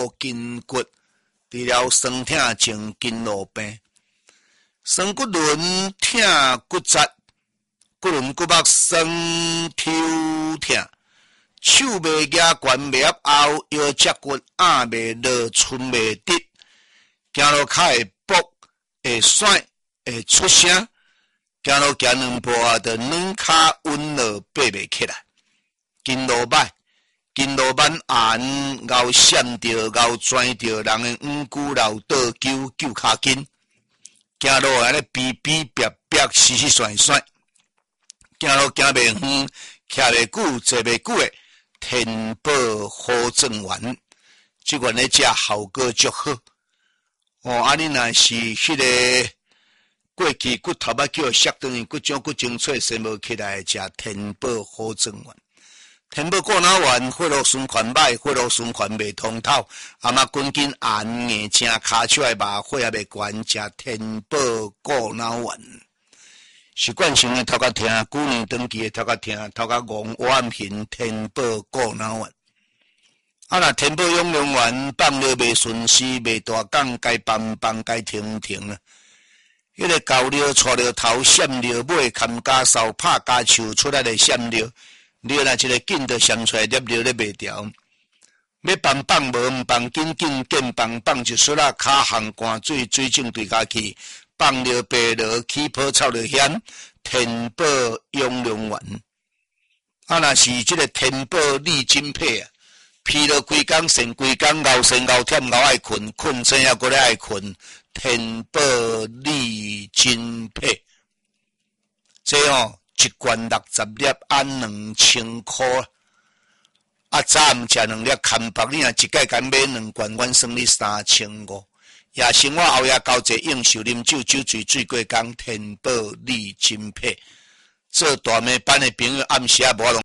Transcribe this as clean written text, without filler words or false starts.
筋骨，除了酸痛前筋络病，酸骨轮痛骨折，骨轮骨膜酸抽痛，手袂举悬袂后，腰脊骨压袂落，寸袂直，行路脚会跛，会甩，会出声，行路行两步啊，就软脚稳落，爬袂起来，筋络歹。筋络慢按，咬闪着，咬拽着，人的五骨老倒揪脚筋，行路安尼逼逼逼逼，死死甩甩，行路行袂远，徛袂久，坐袂久的天宝好正丸，即款咧食效果足好。你若是迄个过去骨头要叫摔断去，骨种骨精粹生无起来，食天宝好正丸。天宝过脑丸，血路循环歹，血路循环袂通透，阿妈赶紧按硬正骹手的麻血也袂悬，食天宝过脑丸。习惯性的头壳疼，旧年长期的头壳疼，头壳戆弯形，天宝过脑丸。若天宝养龙丸放了袂顺时，袂大讲，该放该停啊。迄个高了错了头，闪了尾，砍家扫拍家手出来的闪了。你若一个紧就闪出来，粒了咧袂调。要放无毋放，紧见放一撮啊，骹项汗水种对家去，放了白落起泡臭了险。天宝养龙丸，若是即个天宝利筋配啊，疲劳规工，肾规工，熬肾熬忝，熬爱困，困醒还阁咧爱困。天宝利筋配，这一罐60粒，按2000块。早暗食2粒，看白你若一盖敢买2罐，阮算你3500。夜生活后夜交际应酬啉酒，酒醉醉过工，天宝利筋配。做大妹班的朋友暗时啊无法